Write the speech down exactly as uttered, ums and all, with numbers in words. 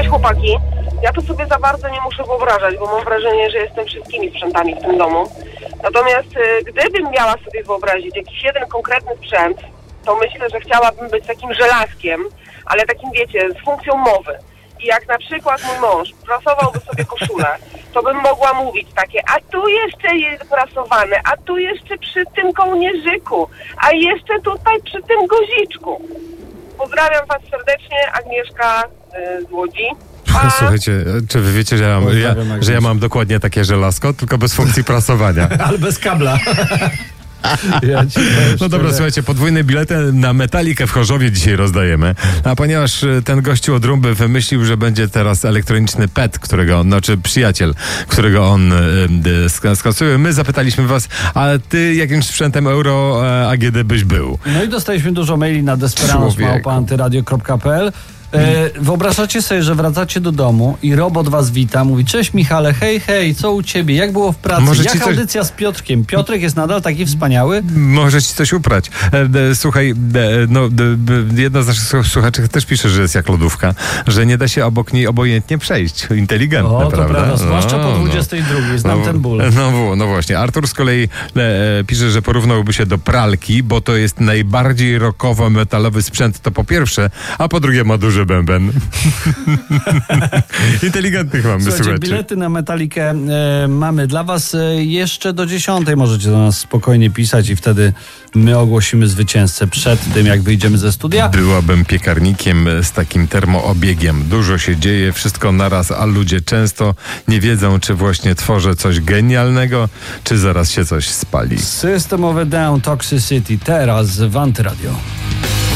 Cześć chłopaki. Ja to sobie za bardzo nie muszę wyobrażać, bo mam wrażenie, że jestem wszystkimi sprzętami w tym domu. Natomiast y, gdybym miała sobie wyobrazić jakiś jeden konkretny sprzęt, to myślę, że chciałabym być takim żelazkiem, ale takim, wiecie, z funkcją mowy. I jak na przykład mój mąż prasowałby sobie koszulę, to bym mogła mówić takie, a tu jeszcze jest prasowane, a tu jeszcze przy tym kołnierzyku, a jeszcze tutaj przy tym guziczku. Pozdrawiam was serdecznie, Agnieszka y, z Łodzi. A... Słuchajcie, czy wy wiecie, że ja, mam, ja, że ja mam dokładnie takie żelazko, tylko bez funkcji prasowania. Ale bez kabla. Ja no dobra, słuchajcie, podwójne bilety na Metalikę w Chorzowie dzisiaj rozdajemy, a ponieważ ten gościu od Rumby wymyślił, że będzie teraz elektroniczny pet, którego on, znaczy przyjaciel, którego on y, y, skasuje, my zapytaliśmy was, a ty jakim sprzętem Euro y, A G D byś był? No i dostaliśmy dużo maili na desperamos małpa antyradio kropka p l. E, wyobrażacie sobie, że wracacie do domu i robot was wita, mówi: cześć Michale, hej, hej, co u ciebie, jak było w pracy, Może jak ci coś... audycja z Piotrkiem? Piotrek jest nadal taki wspaniały? Może ci coś uprać. E, e, słuchaj, e, no, e, jedna z naszych słuchaczy też pisze, że jest jak lodówka, że nie da się obok niej obojętnie przejść. Inteligentne, o, to prawda? prawda, zwłaszcza no, po dwudziestej drugiej, znam no, ten ból. No, no właśnie, Artur z kolei e, pisze, że porównałby się do pralki, bo to jest najbardziej rockowo-metalowy sprzęt, to po pierwsze, a po drugie ma duży bęben. Inteligentnych mamy, słuchajcie. słuchajcie. Bilety na Metalikę e, mamy dla was e, jeszcze do dziesiątej. Możecie do nas spokojnie pisać i wtedy my ogłosimy zwycięzcę przed tym, jak wyjdziemy ze studia. Byłabym piekarnikiem z takim termoobiegiem. Dużo się dzieje, wszystko naraz, a ludzie często nie wiedzą, czy właśnie tworzę coś genialnego, czy zaraz się coś spali. System of a Down, Toxicity, teraz w Antyradio.